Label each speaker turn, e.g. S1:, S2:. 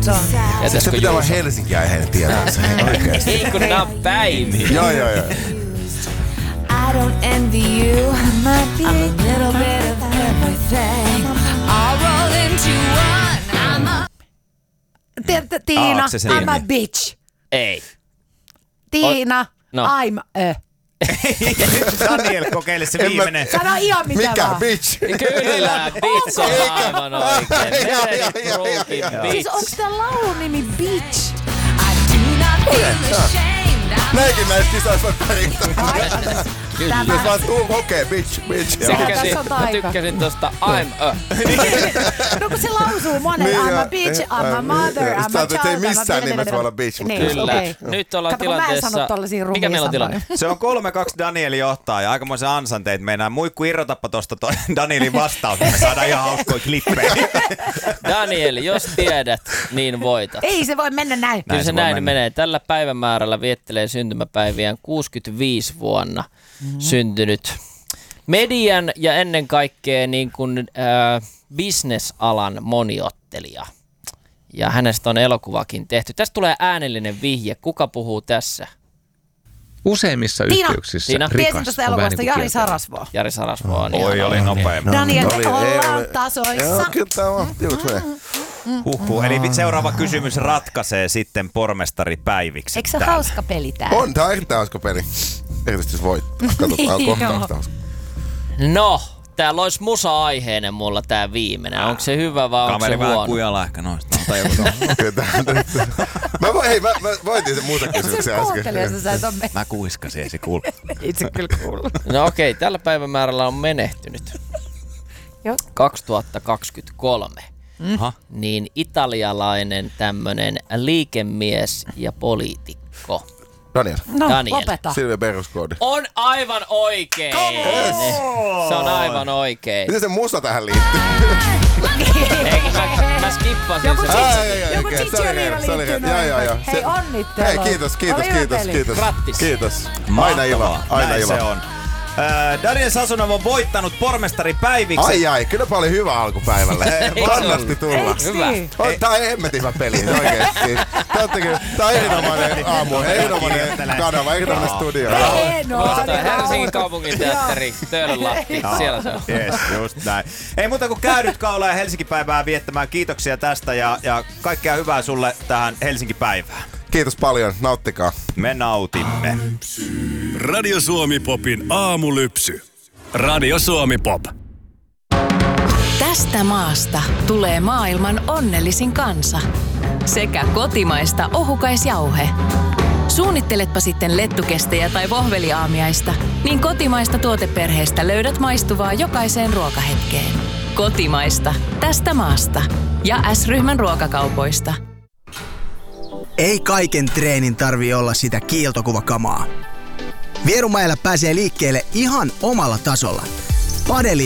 S1: Se pitää olla Helsinki-aiheinen tietää se oikeesti.
S2: Ei kun nää on päiviä.
S1: Joo.
S3: I don't envy you. I'm a little bit of everything. I'll roll into one. I'm a...
S4: Tiina, I'm a bitch.
S2: Ei.
S4: Tiina, I'm a...
S5: Daniel kokeile se viimeinen.
S4: Sano ihan mitä
S1: Mikä
S4: vaan.
S1: bitch?
S2: Kyllä, bitch on aivan oikein.
S4: Siis onks tää laulun nimi Bitch?
S1: Näinkin näistä kisoissa on pärjätä. Jos vaan okei, bitch.
S2: Mä tykkäsin tosta I'm a.
S4: No kun se lausuu monen, I'm a bitch, I'm a mother, I'm a child.
S1: Sä ei missään nimessä voi olla bitch.
S2: Kyllä. Nyt ollaan tilanteessa. Mikä meillä on tilanne?
S5: Se on 3-2 Daniel johtaa ja aikamoisen ansan teit meinaa. Muikku irrotappa tosta Danielin vastaus, niin me saadaan ihan hauskoja klippejä.
S2: Daniel, jos tiedät, niin voitat.
S4: Ei se voi mennä näin.
S2: Kyllä se näin menee. Tällä päivämäärällä viettelee syntymäpäiviään 65 vuonna syntynyt median ja ennen kaikkea niin kuin, business-alan moniottelija. Ja hänestä on elokuvakin tehty. Tästä tulee äänellinen vihje. Kuka puhuu tässä?
S6: Useimmissa yhteyksissä
S4: Tiina, tiesin tuosta elokuvasta Jari Sarasvuo.
S2: Jari Sarasvuo on
S5: Oi, oli nopea.
S4: Daniel, ollaan tasoissa.
S1: Joo, kyllä tää on.
S5: Huhhuh. Eli seuraava kysymys ratkaisee sitten pormestaripäiviksi.
S4: Eikö se ole hauska peli tää?
S1: On, tää on erittäin hauska peli. Erityisesti jos voittaa. Katsotaan kohtausta hauska.
S2: No, täällä olisi musa-aiheinen mulla tää viimeinen. Onko se hyvä vai onko se
S5: Kaveri vähän
S2: huono?
S5: kujalla ehkä noista.
S1: Mä voitin sen muuta kysymyksiä äsken.
S5: Mä kuiskasin, ei se kuulu.
S4: Itse kyllä kuuluu.
S2: No okei, tällä päivämäärällä on menehtynyt.
S4: Joo.
S2: 2023. Niin italialainen tämmönen liikemies ja poliitikko.
S1: Daniel.
S4: No,
S2: Daniel.
S4: lopeta.
S1: Silvia Berlusconi.
S2: On aivan oikein. Se on aivan oikein.
S1: Miten se musa tähän liittyy?
S2: Ei, mä skippasin
S4: Joku
S2: sen.
S4: Joku Cicciolina liittyy noin. Hei, onnittelut.
S1: Hei, kiitos.
S2: Grattis.
S1: Kiitos. Aina ilo.
S5: Näin se on. Daniel Sasonov on voittanut pormestaripäiviksi.
S1: Ai, kylläpä oli hyvä alkupäivälle. Kannasti tulla.
S2: Hyvä.
S1: Tää on hemmetin hyvä peli, oikeesti. Tää on erinomainen aamu, erinomainen kanava, erinomainen studio.
S2: Helsingin kaupunginteatteri, Töölönlahti, siellä se on.
S5: Yes, just näin. Ei muuta kuin käydyt kaulaa ja Helsinki-päivää viettämään. Kiitoksia tästä ja kaikkea hyvää sulle tähän Helsinki-päivään.
S1: Kiitos paljon, nauttikaa.
S5: Me nautimme.
S7: Radio Suomi Popin aamulypsy. Radio Suomi Pop.
S8: Tästä maasta tulee maailman onnellisin kansa. Sekä kotimaista ohukaisjauhe. Suunnitteletpa sitten lettukestejä tai vohveliaamiaista, niin kotimaista tuoteperheestä löydät maistuvaa jokaiseen ruokahetkeen. Kotimaista, tästä maasta. Ja S-ryhmän ruokakaupoista.
S9: Ei kaiken treenin tarvii olla sitä kiiltokuvakamaa. Vierumäellä pääsee liikkeelle ihan omalla tasolla. Padeli